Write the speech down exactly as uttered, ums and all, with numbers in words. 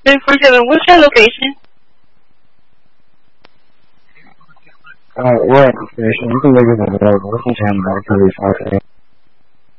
three four seven, what's your location? Uh, what location? You can look at the logo. Listen to him back to his house.